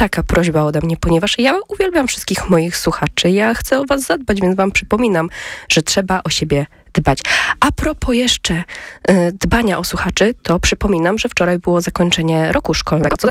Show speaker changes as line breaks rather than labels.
taka prośba ode mnie, ponieważ ja uwielbiam wszystkich moich słuchaczy. Ja chcę o was zadbać, więc wam przypominam, że trzeba o siebie dbać. A propos jeszcze dbania o słuchaczy, to przypominam, że wczoraj było zakończenie roku szkolnego.